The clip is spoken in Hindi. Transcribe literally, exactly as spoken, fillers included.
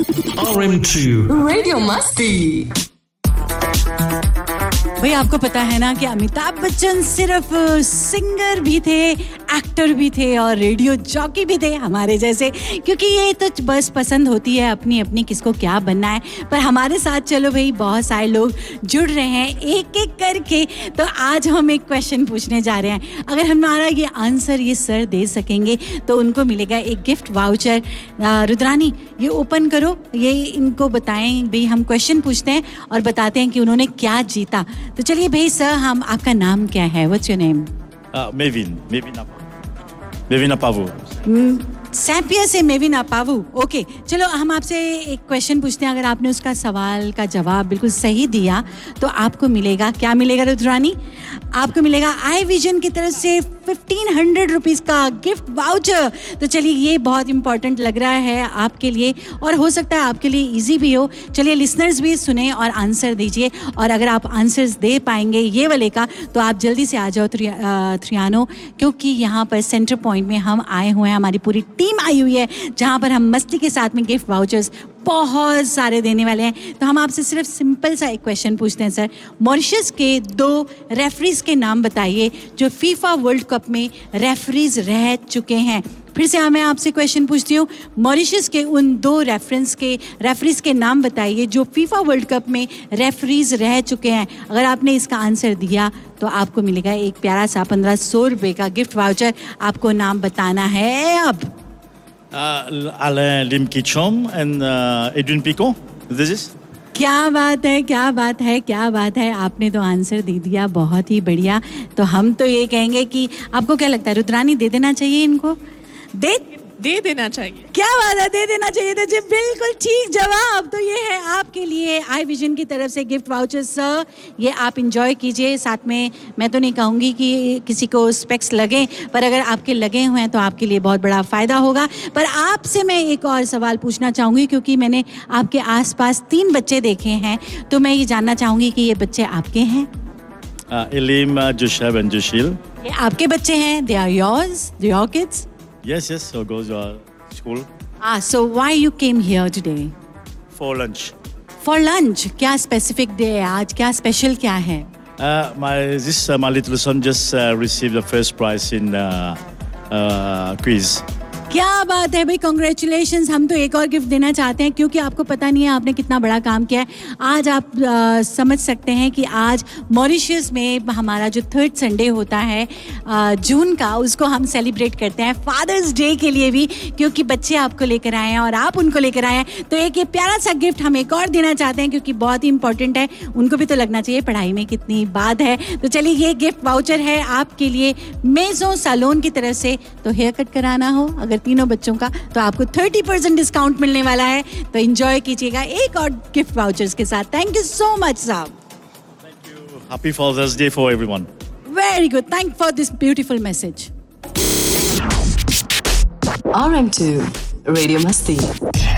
R M two रेडियो मस्ती। भाई आपको पता है ना कि अमिताभ बच्चन सिर्फ सिंगर भी थे, एक्टर भी थे और रेडियो जॉकी भी थे हमारे जैसे, क्योंकि ये तो बस पसंद होती है अपनी अपनी किसको क्या बनना है। पर हमारे साथ चलो भाई बहुत सारे लोग जुड़ रहे हैं एक एक करके, तो आज हम एक क्वेश्चन पूछने जा रहे हैं। अगर हमारा ये आंसर ये सर दे सकेंगे तो उनको मिलेगा एक गिफ्ट वाउचर। रुद्रानी ये ओपन करो, ये इनको बताएं भाई, हम क्वेश्चन पूछते हैं और बताते हैं कि उन्होंने क्या जीता। तो चलिए भाई सर, हम आपका नाम क्या है? What's your name? Maven Maven Maven अपावू। सैम्पियर से मेविन अपावू। ओके चलो हम आपसे एक क्वेश्चन पूछते हैं। अगर आपने उसका सवाल का जवाब बिल्कुल सही दिया तो आपको मिलेगा, क्या मिलेगा रुद्रानी? आपको मिलेगा आई विजन की तरफ से फिफ्टीन हंड्रेड रुपीज़ का गिफ्ट वाउचर। तो चलिए ये बहुत इंपॉर्टेंट लग रहा है आपके लिए और हो सकता है आपके लिए इजी भी हो। चलिए लिसनर्स भी सुने और आंसर दीजिए, और अगर आप आंसर्स दे पाएंगे ये वाले का तो आप जल्दी से आ जाओ थ्रियानो, क्योंकि यहाँ पर सेंटर पॉइंट में हम आए हुए हैं, हमारी पूरी टीम आई हुई है जहाँ पर हम मस्ती के साथ में गिफ्ट वाउचर्स बहुत सारे देने वाले हैं। तो हम आपसे सिर्फ सिंपल सा एक क्वेश्चन पूछते हैं सर। मॉरिशस के दो रेफरीज के नाम बताइए जो फीफा वर्ल्ड कप में रेफरीज रह चुके हैं। फिर से मैं आपसे क्वेश्चन पूछती हूँ, मॉरिशस के उन दो रेफरेंस के रेफरीज के नाम बताइए जो फीफा वर्ल्ड कप में रेफरीज रह चुके हैं। अगर आपने इसका आंसर दिया तो आपको मिलेगा एक प्यारा सा पंद्रह सौ रुपये का गिफ्ट वाउचर। आपको नाम बताना है अब। Uh, Alain Lim Kichom and uh, Edwin Pico. This is? क्या बात है, क्या बात है, क्या बात है। आपने तो आंसर दे दिया, बहुत ही बढ़िया। तो हम तो ये कहेंगे कि आपको क्या लगता है रुद्रानी, दे देना चाहिए इनको? दे दे देना चाहिए। क्या बात है, दे देना चाहिए। तो जी बिल्कुल ठीक जवाब। तो ये है आपके लिए आई विजन की तरफ से गिफ्ट वाउचर सर, ये आप इंजॉय कीजिए। साथ में मैं तो नहीं कहूँगी कि किसी को स्पेक्स लगें, पर अगर आपके लगे हुए हैं तो आपके लिए बहुत बड़ा फ़ायदा होगा। पर आपसे मैं एक और सवाल पूछना चाहूँगी, क्योंकि मैंने आपके आसपास तीन बच्चे देखे हैं, तो मैं ये जानना चाहूँगी कि ये बच्चे आपके हैं? Elim, uh, Joshua and Joshil. ये आपके बच्चे हैं? They are yours, they are kids? Yes, yes. So goes to uh, school Ah, so why you came here today? for lunch. For lunch? क्या स्पेसिफिक डे है आज, क्या स्पेशल क्या है? Uh, my this uh, my little son just uh, received the first prize in uh, uh, quiz. क्या बात है भाई, कॉन्ग्रेचुलेशंस। हम तो एक और गिफ्ट देना चाहते हैं, क्योंकि आपको पता नहीं है आपने कितना बड़ा काम किया है। आज आप आ, समझ सकते हैं कि आज मॉरिशस में हमारा जो थर्ड संडे होता है आ, जून का, उसको हम सेलिब्रेट करते हैं फादर्स डे के लिए भी, क्योंकि बच्चे आपको लेकर आए हैं और आप उनको लेकर आए हैं। तो एक ये प्यारा सा गिफ्ट हम एक और देना चाहते हैं, क्योंकि बहुत ही इंपॉर्टेंट है, उनको भी तो लगना चाहिए पढ़ाई में कितनी बात है। तो चलिए ये गिफ्ट वाउचर है आपके लिए मेजो सैलून की तरफ से। तो हेयर कट कराना हो अगर तीनों बच्चों का, तो आपको थर्टी परसेंट डिस्काउंट मिलने वाला है। तो एंजॉय कीजिएगा एक और गिफ्ट वाउचर्स के साथ। थैंक यू सो मच साहब। Thank you. Happy Father's Day for everyone. Very good, thank for this beautiful message. R M two radio मस्ती।